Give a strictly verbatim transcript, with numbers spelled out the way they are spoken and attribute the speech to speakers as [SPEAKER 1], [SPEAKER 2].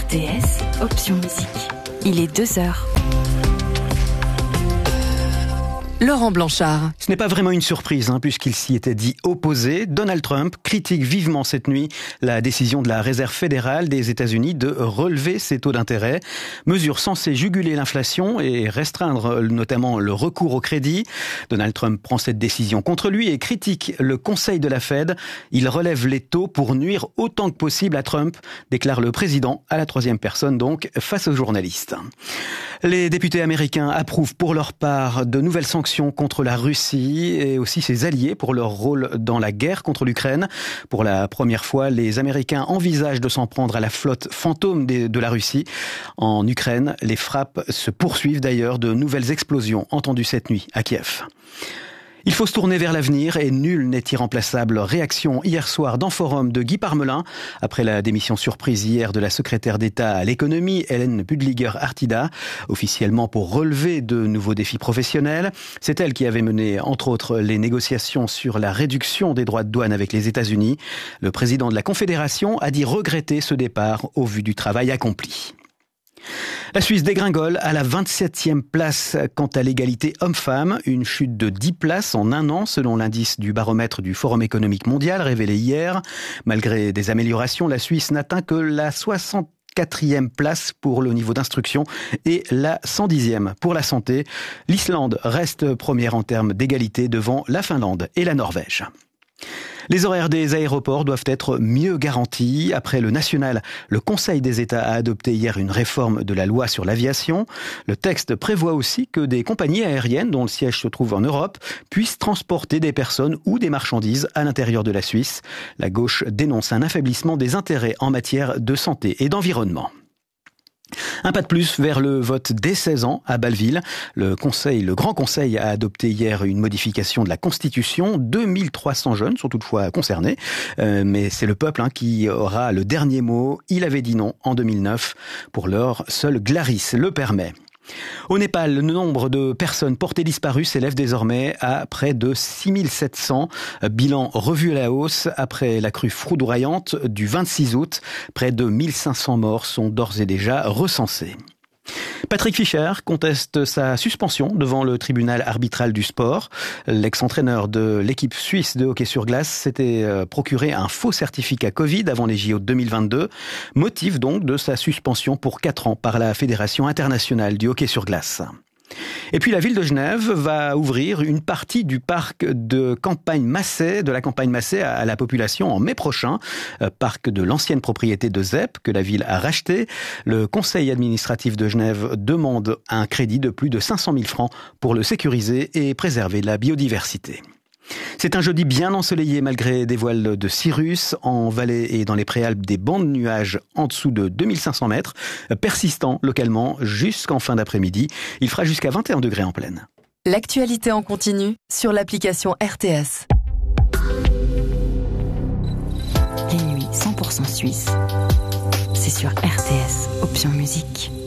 [SPEAKER 1] R T S, option musique. Il est deux heures. Laurent Blanchard.
[SPEAKER 2] Ce n'est pas vraiment une surprise, hein, puisqu'il s'y était dit opposé. Donald Trump critique vivement cette nuit la décision de la Réserve fédérale des États-Unis de relever ses taux d'intérêt. Mesure censée juguler l'inflation et restreindre notamment le recours au crédit. Donald Trump prend cette décision contre lui et critique le conseil de la Fed. Il relève les taux pour nuire autant que possible à Trump, déclare le président, à la troisième personne donc, face aux journalistes. Les députés américains approuvent pour leur part de nouvelles sanctions contre la Russie et aussi ses alliés pour leur rôle dans la guerre contre l'Ukraine. Pour la première fois, les Américains envisagent de s'en prendre à la flotte fantôme de la Russie. En Ukraine, les frappes se poursuivent d'ailleurs, de nouvelles explosions entendues cette nuit à Kiev. Il faut se tourner vers l'avenir et nul n'est irremplaçable. Réaction hier soir dans Forum de Guy Parmelin, après la démission surprise hier de la secrétaire d'État à l'économie, Hélène Buddliger-Artida, officiellement pour relever de nouveaux défis professionnels. C'est elle qui avait mené, entre autres, les négociations sur la réduction des droits de douane avec les États-Unis. Le président de la Confédération a dit regretter ce départ au vu du travail accompli. La Suisse dégringole à la vingt-septième place quant à l'égalité homme-femme, une chute de dix places en un an selon l'indice du baromètre du Forum économique mondial révélé hier. Malgré des améliorations, la Suisse n'atteint que la soixante-quatrième place pour le niveau d'instruction et la cent dixième pour la santé. L'Islande reste première en termes d'égalité devant la Finlande et la Norvège. Les horaires des aéroports doivent être mieux garantis. Après le national, le Conseil des États a adopté hier une réforme de la loi sur l'aviation. Le texte prévoit aussi que des compagnies aériennes dont le siège se trouve en Europe puissent transporter des personnes ou des marchandises à l'intérieur de la Suisse. La gauche dénonce un affaiblissement des intérêts en matière de santé et d'environnement. Un pas de plus vers le vote dès seize ans à Bâle-Ville. Le Conseil, le Grand Conseil a adopté hier une modification de la Constitution. deux mille trois cents jeunes sont toutefois concernés. Euh, mais c'est le peuple hein, qui aura le dernier mot. Il avait dit non en deux mille neuf. Pour l'heure, seul Glaris le permet. Au Népal, le nombre de personnes portées disparues s'élève désormais à près de six mille sept cents. Bilan revu à la hausse après la crue foudroyante du vingt-six août. Près de mille cinq cents morts sont d'ores et déjà recensés. Patrick Fischer conteste sa suspension devant le tribunal arbitral du sport. L'ex-entraîneur de l'équipe suisse de hockey sur glace s'était procuré un faux certificat Covid avant les J O de deux mille vingt-deux. Motif donc de sa suspension pour quatre ans par la Fédération internationale du hockey sur glace. Et puis la ville de Genève va ouvrir une partie du parc de campagne Massey, de la campagne Massey à la population en mai prochain. Parc de l'ancienne propriété de ZEP que la ville a racheté. Le conseil administratif de Genève demande un crédit de plus de cinq cent mille francs pour le sécuriser et préserver la biodiversité. C'est un jeudi bien ensoleillé malgré des voiles de cirrus en vallée et dans les préalpes, des bancs de nuages en dessous de deux mille cinq cents mètres, persistants localement jusqu'en fin d'après-midi. Il fera jusqu'à vingt et un degrés en pleine.
[SPEAKER 1] L'actualité en continu sur l'application R T S. Les nuits cent pour cent suisses, c'est sur R T S, option musique.